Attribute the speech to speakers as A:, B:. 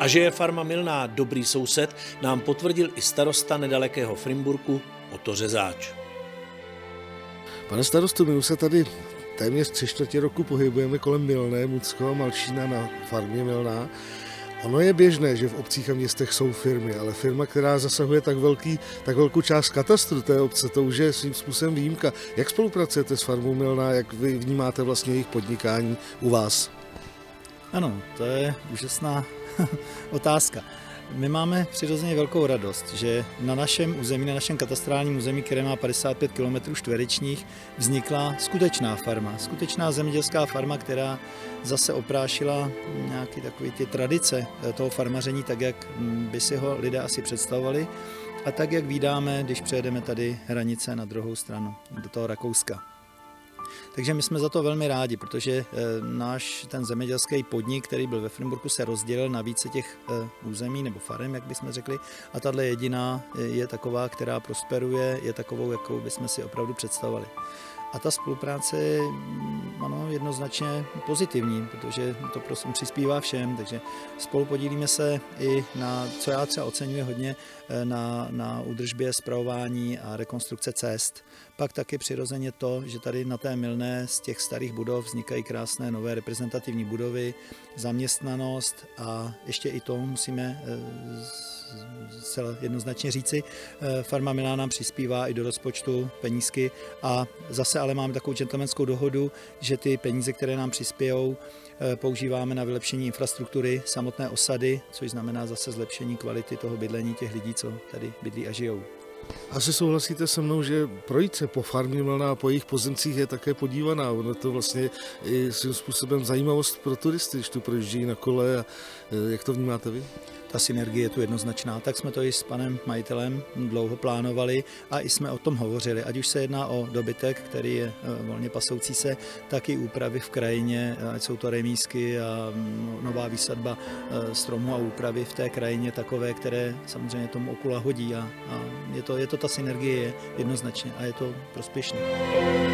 A: A že je farma Milná dobrý soused, nám potvrdil i starosta nedalekého Frimburku Otto Řezáč.
B: Pane starosto, my už se tady téměř 3/4 roku pohybujeme kolem Milné, Muckova a Malčína na farmě Milná. Ono je běžné, že v obcích a městech jsou firmy, ale firma, která zasahuje tak velkou část katastru té obce, to už je svým způsobem výjimka. Jak spolupracujete s farmou Milná, jak vy vnímáte vlastně jejich podnikání u vás?
C: Ano, to je úžasná otázka. My máme přirozeně velkou radost, že na našem území, na našem katastrálním území, které má 55 km čtverečních, vznikla skutečná zemědělská farma, která zase oprášila nějaké takové ty tradice toho farmaření, tak jak by si ho lidé asi představovali a tak, jak vídáme, když přejedeme tady hranice na druhou stranu, do toho Rakouska. Takže my jsme za to velmi rádi, protože náš ten zemědělský podnik, který byl ve Frimburku, se rozdělil na více těch území nebo farem, jak bychom řekli, a tahle jediná je taková, která prosperuje, je takovou, jakou bychom si opravdu představovali. A ta spolupráce je jednoznačně pozitivní, protože to prostě přispívá všem, takže spolu podílíme se i na, co já třeba oceňuji hodně, na údržbě, spravování a rekonstrukce cest. Pak taky přirozeně to, že tady na té Milné z těch starých budov vznikají krásné nové reprezentativní budovy, zaměstnanost a ještě i to musíme zcela jednoznačně říci. Farma Milná nám přispívá i do rozpočtu penízky a zase ale máme takovou gentlemanskou dohodu, že ty peníze, které nám přispějou, používáme na vylepšení infrastruktury samotné osady, což znamená zase zlepšení kvality toho bydlení těch lidí, co tady bydlí a žijou.
B: Asi souhlasíte se mnou, že projít se po farmě Milná a po jejich pozemcích je také podívaná. Ono to vlastně i svým způsobem zajímavost pro turisty, když tu projíždějí na kole. A jak to vnímáte vy?
C: Ta synergie je tu jednoznačná. Tak jsme to i s panem majitelem dlouho plánovali a i jsme o tom hovořili. Ať už se jedná o dobytek, který je volně pasoucí se, tak i úpravy v krajině, ať jsou to remízky a nová výsadba stromů a úpravy v té krajině takové, které samozřejmě tomu oku lahodí a je to ta synergie jednoznačně a je to prospěšné.